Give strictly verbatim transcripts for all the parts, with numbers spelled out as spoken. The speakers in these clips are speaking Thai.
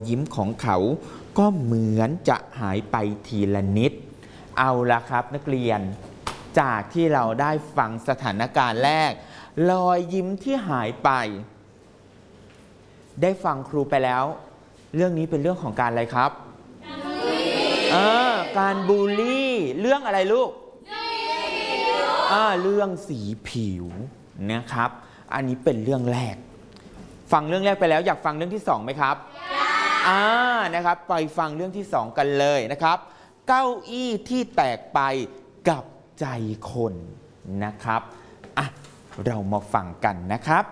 ยิ้มของเขาก็เหมือนจะหายไปทีละนิดเอาละครับนักเรียนจากที่เราได้ฟังสถานการณ์แรกรอยยิ้มที่หายไปได้ฟังครูไปแล้วเรื่องนี้เป็นเรื่องของการอะไรครับเออการบูลลี่เรื่องอะไรลูกอ่าเรื่องสีผิวนะครับอันนี้เป็นเรื่องแรกฟังเรื่องแรกไปแล้วอยากฟังเรื่องที่สองไหมครับอ่านะครับไปฟังเรื่องที่สองกันเลยนะครับเก้าอี้ที่แตกไปกับใจคนนะครับอ่ะเรามาฟังกันนะครับ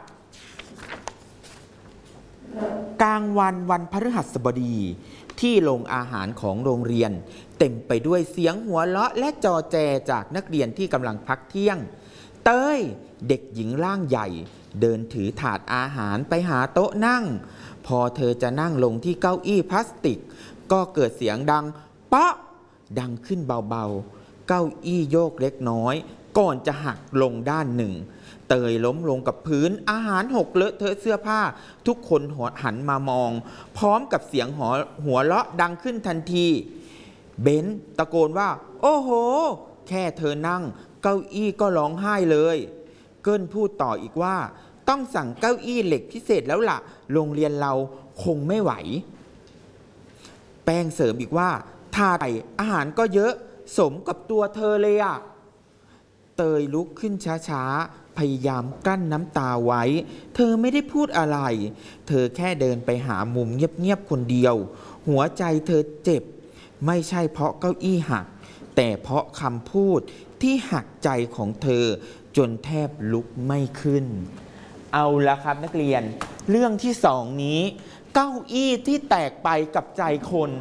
กลางวันวันพฤหัสบดีที่โรงอาหารของโรงเรียนเต็มไปด้วยเสียงหัวเราะและจอแจจากนักเรียนที่กำลังพักเที่ยงเต้ยเด็กหญิงร่างใหญ่เดินถือถาดอาหารไปหาโต๊ะนั่งพอเธอจะนั่งลงที่เก้าอี้พลาสติกก็เกิดเสียงดังเปาะดังขึ้นเบาๆเก้าอี้โยกเล็กน้อยก่อนจะหักลงด้านหนึ่งเตยล้มลงกับพื้นอาหารหกเลอะเทอะเสื้อผ้าทุกคนหันมามองพร้อมกับเสียงหัวหัวเราะดังขึ้นทันทีเบนตะโกนว่าโอ้โหแค่เธอนั่งเก้าอี้ก็ร้องไห้เลยเกิ้ลพูดต่ออีกว่าต้องสั่งเก้าอี้เหล็กพิเศษแล้วล่ะโรงเรียนเราคงไม่ไหวแป้งเสริมอีกว่าถาดอาหารก็เยอะสมกับตัวเธอเลยอ่ะเตยลุกขึ้นช้าๆพยายามกั้นน้ำตาไว้เธอไม่ได้พูดอะไรเธอแค่เดินไปหามุมเงียบๆคนเดียวหัวใจเธอเจ็บไม่ใช่เพราะเก้าอี้หักแต่เพราะคำพูดที่หักใจของเธอจนแทบลุกไม่ขึ้นเอาละครับนักเรียนเรื่องที่สองนี้เก้าอี้ที่แตกไปกับใจคน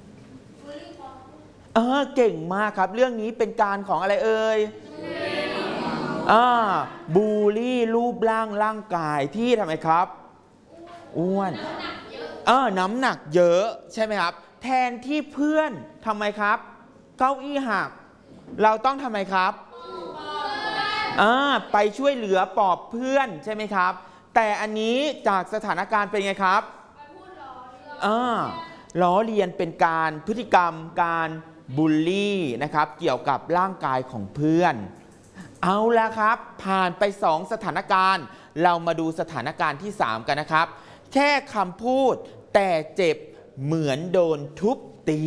เออเก่งมากครับเรื่องนี้เป็นการของอะไรเอ่ยอ่าบูลลี่รูปร่างร่างกายที่ทำไมครับอ้วนเออน้ำหนักเยอะใช่ไหมครับแทนที่เพื่อนทำไมครับเก้าอี้หักเราต้องทำไมครับอ่าไปช่วยเหลือปลอบเพื่อนใช่ไหมครับแต่อันนี้จากสถานการณ์เป็นไงครับอ่าล้อเลียนเป็นการพฤติกรรมการบูลลี่นะครับเกี่ยวกับร่างกายของเพื่อนเอาละครับผ่านไปสองสถานการณ์เรามาดูสถานการณ์ที่สามกันนะครับแค่คำพูดแต่เจ็บเหมือนโดนทุบตี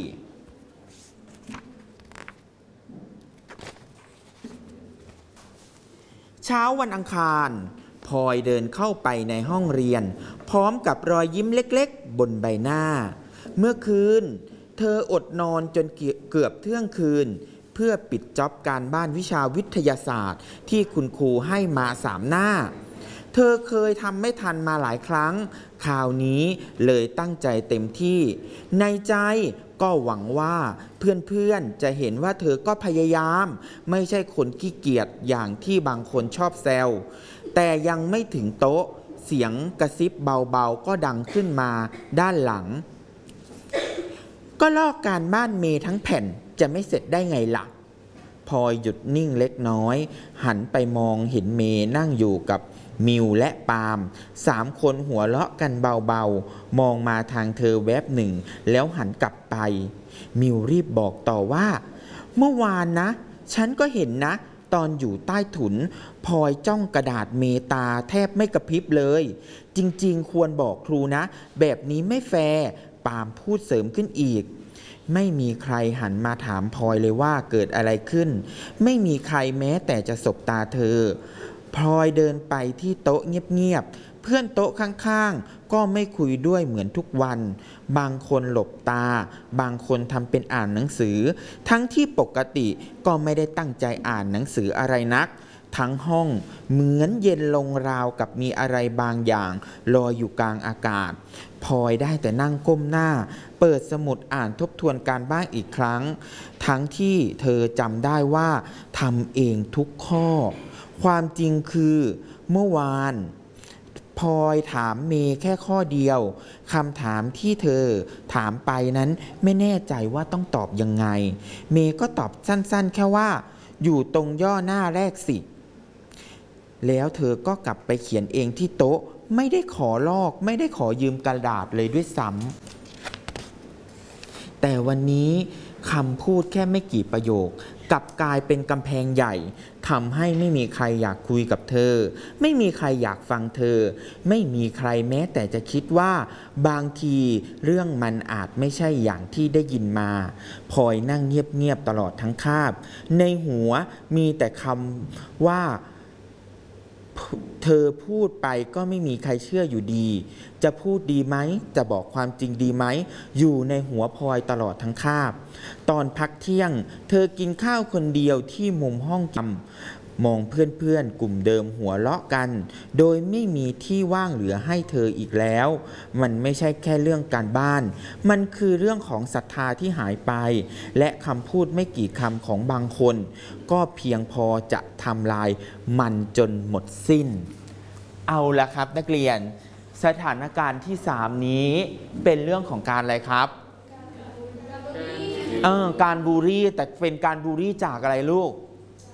เช้าวันอังคารพลอยเดินเข้าไปในห้องเรียนพร้อมกับรอยยิ้มเล็กๆบนใบหน้าเมื่อคืนเธออดนอนจนเกือบเที่ยงคืนเพื่อปิดจ็อบการบ้านวิชาวิทยาศาสตร์ที่คุณครูให้มาสามหน้าเธอเคยทำไม่ทันมาหลายครั้งคราวนี้เลยตั้งใจเต็มที่ในใจก็หวังว่าเพื่อนๆจะเห็นว่าเธอก็พยายามไม่ใช่คนขี้เกียจอย่างที่บางคนชอบแซวแต่ยังไม่ถึงโต๊ะเสียงกระซิบเบาๆก็ดังขึ้นมาด้านหลังก็ลอกการบ้านเมย์ทั้งแผ่นจะไม่เสร็จได้ไงล่ะพลอยหยุดนิ่งเล็กน้อยหันไปมองเห็นเมย์นั่งอยู่กับมิวและปาล์มสามคนหัวเราะกันเบาๆมองมาทางเธอแวบหนึ่งแล้วหันกลับไปมิวรีบบอกต่อว่าเมื่อวานนะฉันก็เห็นนะตอนอยู่ใต้ถุนพลอยจ้องกระดาษเมตาแทบไม่กระพริบเลยจริงๆควรบอกครูนะแบบนี้ไม่แฟร์ปาล์มพูดเสริมขึ้นอีกไม่มีใครหันมาถามพลอยเลยว่าเกิดอะไรขึ้นไม่มีใครแม้แต่จะสบตาเธอพลอยเดินไปที่โต๊ะเงียบๆเพื่อนโต๊ะข้างๆก็ไม่คุยด้วยเหมือนทุกวันบางคนหลบตาบางคนทำเป็นอ่านหนังสือทั้งที่ปกติก็ไม่ได้ตั้งใจอ่านหนังสืออะไรนักทั้งห้องเหมือนเย็นลงราวกับมีอะไรบางอย่างลอยอยู่กลางอากาศพลอยได้แต่นั่งก้มหน้าเปิดสมุดอ่านทบทวนการบ้านอีกครั้งทั้งที่เธอจำได้ว่าทำเองทุกข้อความจริงคือเมื่อวานพลอยถามเมย์แค่ข้อเดียวคำถามที่เธอถามไปนั้นไม่แน่ใจว่าต้องตอบยังไงเมย์ก็ตอบสั้นๆแค่ว่าอยู่ตรงย่อหน้าแรกสิแล้วเธอก็กลับไปเขียนเองที่โต๊ะไม่ได้ขอลอกไม่ได้ขอยืมกระดาษเลยด้วยซ้ำแต่วันนี้คำพูดแค่ไม่กี่ประโยคกลับกลายเป็นกำแพงใหญ่ทำให้ไม่มีใครอยากคุยกับเธอไม่มีใครอยากฟังเธอไม่มีใครแม้แต่จะคิดว่าบางทีเรื่องมันอาจไม่ใช่อย่างที่ได้ยินมาพลอยนั่งเงียบๆตลอดทั้งคาบในหัวมีแต่คำว่าเธอพูดไปก็ไม่มีใครเชื่ออยู่ดีจะพูดดีไหมจะบอกความจริงดีไหมอยู่ในหัวพลอยตลอดทั้งคาบตอนพักเที่ยงเธอกินข้าวคนเดียวที่มุมห้องกินมองเพื่อนๆกลุ่มเดิมหัวเราะกันโดยไม่มีที่ว่างเหลือให้เธออีกแล้วมันไม่ใช่แค่เรื่องการบ้านมันคือเรื่องของศรัทธาที่หายไปและคำพูดไม่กี่คำของบางคนก็เพียงพอจะทำลายมันจนหมดสิ้นเอาละครับนักเรียนสถานการณ์ที่สามนี้เป็นเรื่องของการอะไรครับเออการบูลลี่แต่เป็นการบูลลี่จากอะไรลูก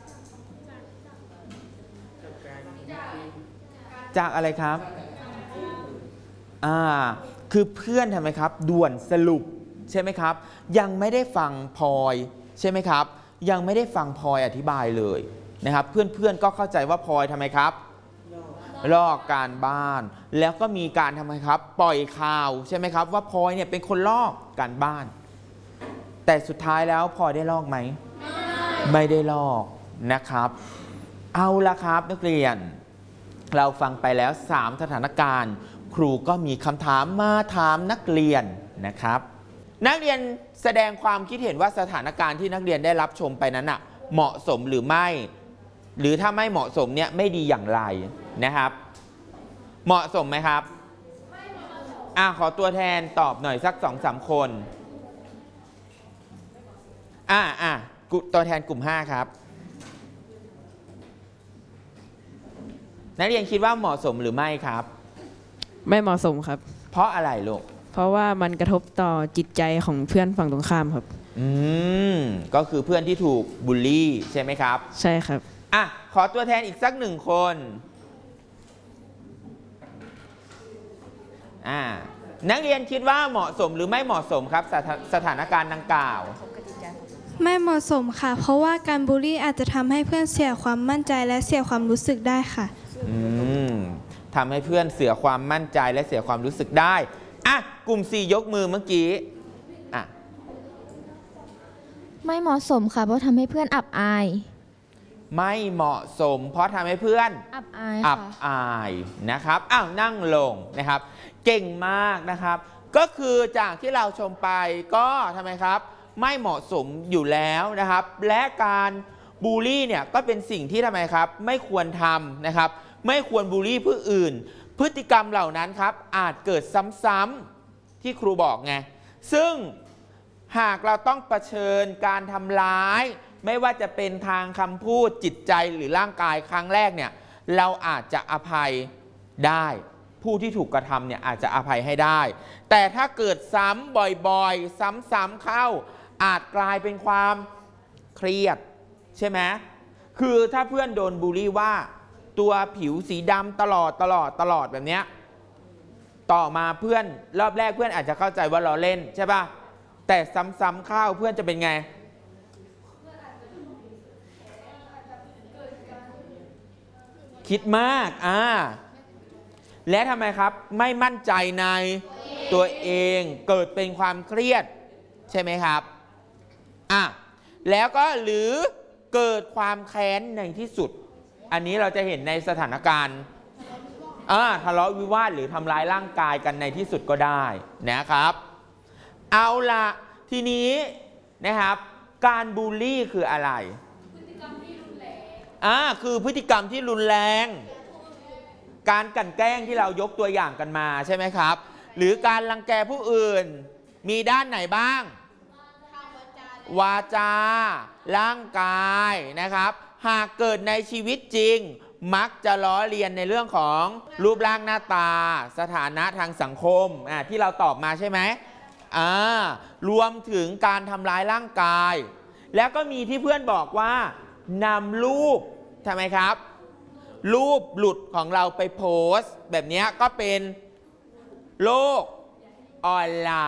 จากอะไรครับอ่าคือเพื่อนทำไมครับด่วนสรุปใช่ไหมครับยังไม่ได้ฟังพลอยใช่ไหมครับยังไม่ได้ฟังพลอยอธิบายเลยนะครับเพื่อนๆก็เข้าใจว่าพลอยทำไมครับลอกการบ้านแล้วก็มีการทำไมครับปล่อยข่าวใช่ไหมครับว่าพลอยเนี่ยเป็นคนลอกการบ้านแต่สุดท้ายแล้วพลอยได้ลอกไหมไม่ได้ลอกนะครับเอาละครับนักเรียนเราฟังไปแล้วสามสถานการณ์ครูก็มีคำถามมาถามนักเรียนนะครับนักเรียนแสดงความคิดเห็นว่าสถานการณ์ที่นักเรียนได้รับชมไปนั้นอะเหมาะสมหรือไม่หรือถ้าไม่เหมาะสมเนี่ยไม่ดีอย่างไรนะครับเหมาะสมไหมครับอ่ะขอตัวแทนตอบหน่อยสักสองสามคนอ่ะอ่ะตัวแทนกลุ่มห้าครับนักเรียนคิดว่าเหมาะสมหรือไม่ครับไม่เหมาะสมครับเพราะอะไรลูกเพราะว่ามันกระทบต่อจิตใจของเพื่อนฝั่งตรงข้ามครับอืมก็คือเพื่อนที่ถูกบูลลี่ใช่ไหมครับใช่ครับอ่ะขอตัวแทนอีกสักหนึ่งคนอ่านักเรียนคิดว่าเหมาะสมหรือไม่เหมาะสมครับ สถาสถานการณ์ดังกล่าวไม่เหมาะสมค่ะเพราะว่าการบูลลี่อาจจะทำให้เพื่อนเสียความมั่นใจและเสียความรู้สึกได้ค่ะอืมทำให้เพื่อนเสียความมั่นใจและเสียความรู้สึกได้อ่ะกลุ่มสี่ยกมือเมื่อกี้อ่ะไม่เหมาะสมค่ะเพราะทำให้เพื่อนอับอายไม่เหมาะสมเพราะทำให้เพื่อนอับอายอับอายนะครับอ้าวนั่งลงนะครับเก่งมากนะครับก็คือจากที่เราชมไปก็ทำไมครับไม่เหมาะสมอยู่แล้วนะครับและการบูลลี่เนี่ยก็เป็นสิ่งที่ทำไมครับไม่ควรทำนะครับไม่ควรบูลลี่ผู้อื่นพฤติกรรมเหล่านั้นครับอาจเกิดซ้ำๆที่ครูบอกไงซึ่งหากเราต้องเผชิญการทำร้ายไม่ว่าจะเป็นทางคำพูดจิตใจหรือร่างกายครั้งแรกเนี่ยเราอาจจะอภัยได้ผู้ที่ถูกกระทำเนี่ยอาจจะอภัยให้ได้แต่ถ้าเกิดซ้ำบ่อยๆซ้ำๆเข้าอาจกลายเป็นความเครียดใช่ไหมคือถ้าเพื่อนโดนบูลลี่ว่าตัวผิวสีดำตลอดตลอดตลอดแบบเนี้ยต่อมาเพื่อนรอบแรกเพื่อนอาจจะเข้าใจว่าเราเล่นใช่ป่ะแต่ซ้ำๆเข้าเพื่อนจะเป็นไงคิดมากอ่าและทำไมครับไม่มั่นใจในตัวเองเกิดเป็นความเครียดใช่ไหมครับอ่ะแล้วก็หรือเกิดความแค้นในที่สุดอันนี้เราจะเห็นในสถานการณ์อ่าทะเลาะวิวาทหรือทำร้ายร่างกายกันในที่สุดก็ได้นะครับเอาละทีนี้นะครับการบูลลี่คืออะไรพฤติกรรมที่รุนแรงอ่าคือพฤติกรรมที่รุนแรงการกลั่นแกล้งที่เรายกตัวอย่างกันมาใช่ไหมครับหรือการรังแกผู้อื่นมีด้านไหนบ้างวาจาร่างกายนะครับหากเกิดในชีวิตจริงมักจะล้อเลียนในเรื่องของรูปร่างหน้าตาสถานะทางสังคมอ่าที่เราตอบมาใช่ไหมอ่ารวมถึงการทำร้ายร่างกายแล้วก็มีที่เพื่อนบอกว่านำรูปทำไมครับรูปหลุดของเราไปโพสต์ แบบนี้ก็เป็นโลกออนไล